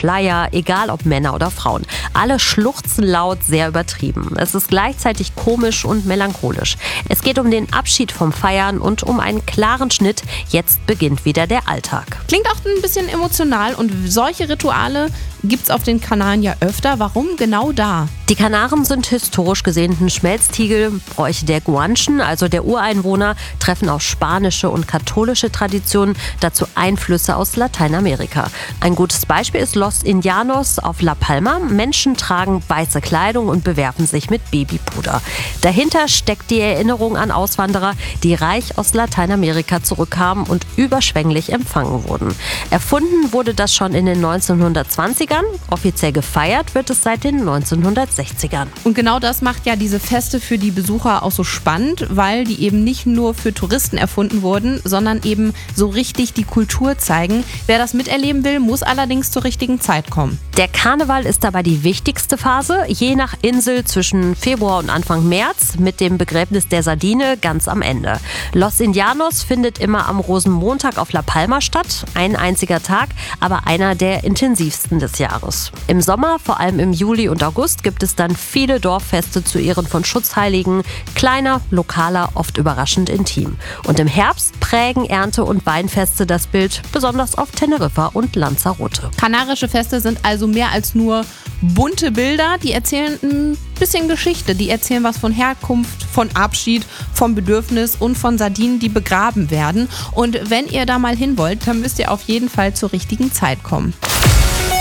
Schleier, egal ob Männer oder Frauen. Alle schluchzen laut, sehr übertrieben. Es ist gleichzeitig komisch und melancholisch. Es geht um den Abschied vom Feiern und um einen klaren Schnitt. Jetzt beginnt wieder der Alltag. Klingt auch ein bisschen emotional und solche Rituale gibt's auf den Kanaren ja öfter. Warum genau da? Die Kanaren sind historisch gesehen ein Schmelztiegel. Bräuche der Guanchen, also der Ureinwohner, treffen auf spanische und katholische Traditionen, dazu Einflüsse aus Lateinamerika. Ein gutes Beispiel ist Los Indianos auf La Palma. Menschen tragen weiße Kleidung und bewerfen sich mit Babypuder. Dahinter steckt die Erinnerung an Auswanderer, die reich aus Lateinamerika zurückkamen und überschwänglich empfangen wurden. Erfunden wurde das schon in den 1920ern. Offiziell gefeiert wird es seit den 1960ern. Und genau das macht ja diese Feste für die Besucher auch so spannend, weil die eben nicht nur für Touristen erfunden wurden, sondern eben so richtig die Kultur zeigen. Wer das miterleben will, muss allerdings zur richtigen Zeit kommen. Der Karneval ist dabei die wichtigste Phase, je nach Insel zwischen Februar und Anfang März, mit dem Begräbnis der Sardine ganz am Ende. Los Indianos findet immer am Rosenmontag auf La Palma statt, ein einziger Tag, aber einer der intensivsten des Jahres. Im Sommer, vor allem im Juli und August, gibt es dann viele Dorffeste zu Ehren von Schutzheiligen, kleiner, lokaler, oft überraschend intim. Und im Herbst prägen Ernte- und Weinfeste das Bild, besonders auf Teneriffa und Lanzarote. Kanarische Feste sind also mehr als nur bunte Bilder, die erzählen ein bisschen Geschichte, die erzählen was von Herkunft, von Abschied, vom Bedürfnis und von Sardinen, die begraben werden. Und wenn ihr da mal hin wollt, dann müsst ihr auf jeden Fall zur richtigen Zeit kommen.